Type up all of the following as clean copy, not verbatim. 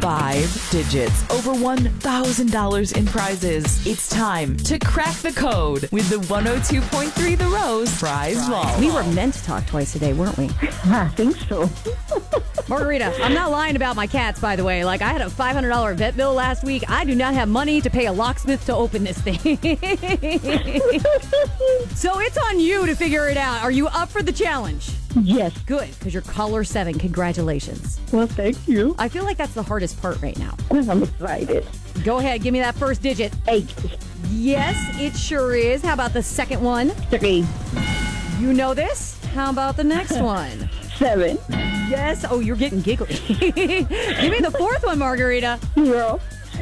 5 digits, over $1,000 in prizes. It's time to crack the code with the 102.3 The Rose Prize Vault. We were meant to talk twice a day, weren't we? I think so. Margarita, I'm not lying about my cats, by the way. Like, I had a $500 vet bill last week. I do not have money to pay a locksmith to open this thing. So it's on you to figure it out. Are you up for the challenge? Yes. Good, because you're caller 7. Congratulations. Well, thank you. I feel like that's the hardest part right now. I'm excited. Go ahead, give me that first digit. 8. Yes, it sure is. How about the second one? 3. You know this. How about the next one? 7. Yes. Oh, you're getting giggly. Give me the fourth one, Margarita. 0.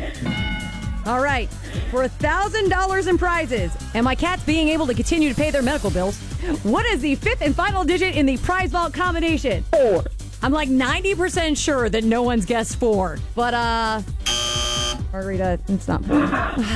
All right. For $1,000 in prizes and my cats being able to continue to pay their medical bills, what is the fifth and final digit in the prize vault combination? 4. I'm like 90% sure that no one's guessed 4. But, Margarita, it's not 4.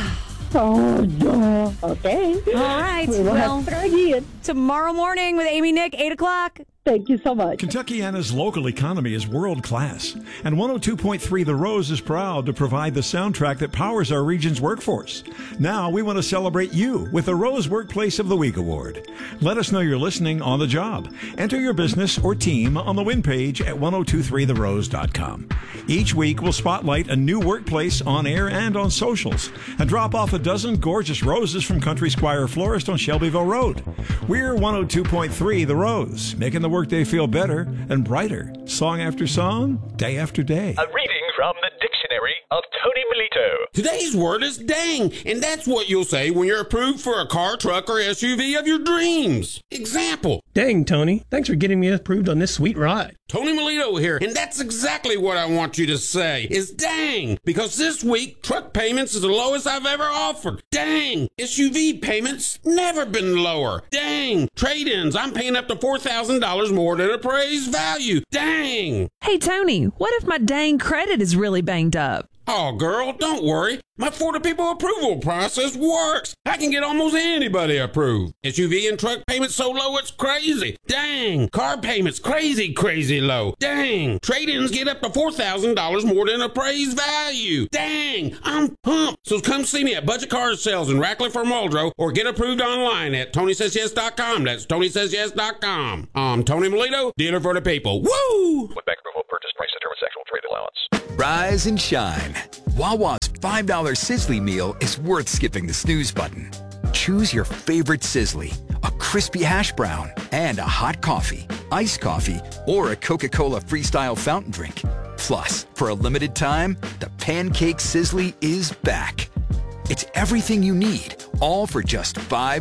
Oh, yeah. Okay. All right. We will have to try again. Tomorrow morning with Amy Nick, 8 o'clock. Thank you so much. Kentuckiana's local economy is world-class, and 102.3 The Rose is proud to provide the soundtrack that powers our region's workforce. Now we want to celebrate you with the Rose Workplace of the Week Award. Let us know you're listening on the job. Enter your business or team on the win page at 1023therose.com. Each week we'll spotlight a new workplace on air and on socials, and drop off a dozen gorgeous roses from Country Squire Florist on Shelbyville Road. We're 102.3 The Rose, making the workday feel better and brighter, song after song, day after day. A reading from the Dictionary of Tony Melito. Today's word is dang, and that's what you'll say when you're approved for a car, truck, or SUV of your dreams. Example. Dang, Tony. Thanks for getting me approved on this sweet ride. Tony Melito here, and that's exactly what I want you to say, is dang, because this week, truck payments is the lowest I've ever offered. Dang, SUV payments never been lower. Dang, trade-ins, I'm paying up to $4,000 more than appraised value. Dang. Hey, Tony, what if my dang credit is really banged up? Oh, girl, don't worry. My For the People approval process works. I can get almost anybody approved. SUV and truck payments so low it's crazy. Dang. Car payments crazy, crazy low. Dang. Trade-ins get up to $4,000 more than appraised value. Dang. I'm pumped. So come see me at Budget Car Sales in Ratcliffe or Muldrow, or get approved online at TonySaysYes.com. That's TonySaysYes.com. I'm Tony Melito, dealer for the people. Woo! With bank approval, purchase price determines actual trade allowance. Rise and shine. Wawa's $5 Sizzly meal is worth skipping the snooze button. Choose your favorite Sizzly, a crispy hash brown, and a hot coffee, iced coffee, or a Coca-Cola Freestyle fountain drink. Plus, for a limited time, the Pancake Sizzly is back. It's everything you need, all for just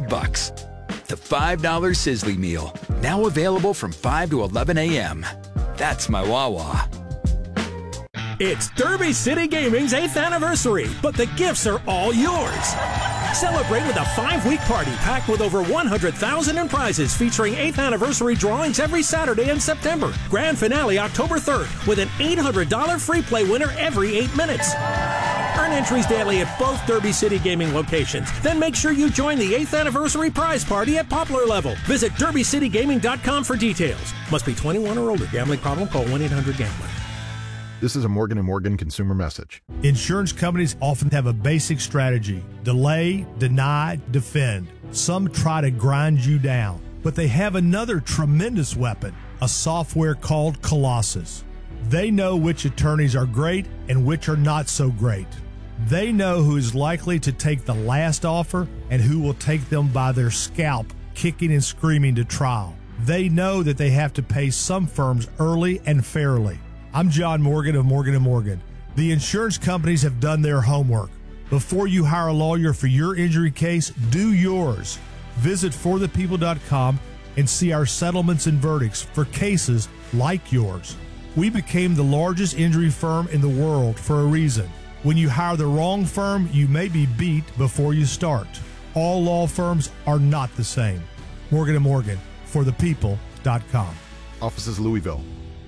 $5. The $5 Sizzly meal, now available from 5 to 11 a.m. That's my Wawa. It's Derby City Gaming's 8th anniversary, but the gifts are all yours. Celebrate with a 5-week party packed with over 100,000 in prizes, featuring 8th anniversary drawings every Saturday in September. Grand finale October 3rd with an $800 free play winner every 8 minutes. Earn entries daily at both Derby City Gaming locations. Then make sure you join the 8th anniversary prize party at Poplar level. Visit DerbyCityGaming.com for details. Must be 21 or older. Gambling problem? Call 1-800-GAMBLER. This is a Morgan & Morgan consumer message. Insurance companies often have a basic strategy: delay, deny, defend. Some try to grind you down, but they have another tremendous weapon, a software called Colossus. They know which attorneys are great and which are not so great. They know who is likely to take the last offer and who will take them by their scalp, kicking and screaming to trial. They know that they have to pay some firms early and fairly. I'm John Morgan of Morgan & Morgan. The insurance companies have done their homework. Before you hire a lawyer for your injury case, do yours. Visit forthepeople.com and see our settlements and verdicts for cases like yours. We became the largest injury firm in the world for a reason. When you hire the wrong firm, you may be beat before you start. All law firms are not the same. Morgan & Morgan, forthepeople.com. Offices Louisville.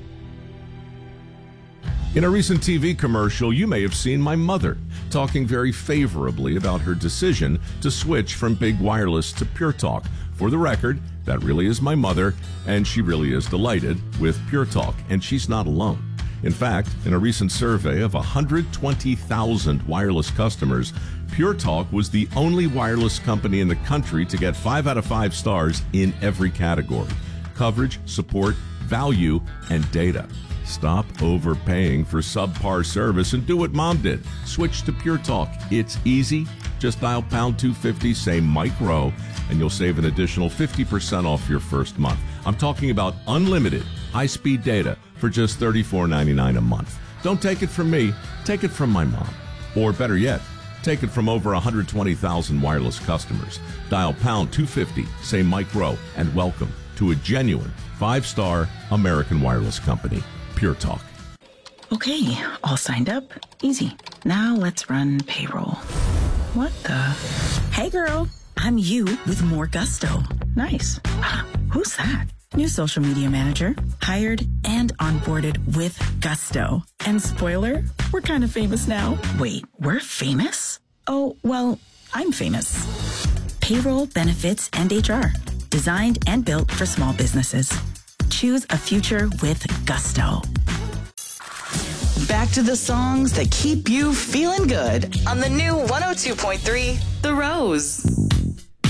In a recent TV commercial, you may have seen my mother talking very favorably about her decision to switch from Big Wireless to Pure Talk. For the record, that really is my mother, and she really is delighted with Pure Talk, and she's not alone. In fact, in a recent survey of 120,000 wireless customers, Pure Talk was the only wireless company in the country to get 5 out of 5 stars in every category: coverage, support, value, and data. Stop overpaying for subpar service and do what Mom did. Switch to Pure Talk. It's easy. Just dial pound 250, say Mike Rowe, and you'll save an additional 50% off your first month. I'm talking about unlimited high-speed data for just $34.99 a month. Don't take it from me. Take it from my mom. Or better yet, take it from over 120,000 wireless customers. Dial pound 250, say Mike Rowe, and welcome to a genuine 5-star American wireless company, Pure Talk. Okay, all signed up. Easy. Now let's run payroll. What the? Hey girl, I'm you with more gusto. Nice. Who's that? New social media manager. Hired and onboarded with gusto. And spoiler, we're kind of famous now. Wait, we're famous? Oh, well, I'm famous. Payroll, benefits, and HR. Designed and built for small businesses. Choose a future with gusto. Back to the songs that keep you feeling good on the new 102.3 The Rose.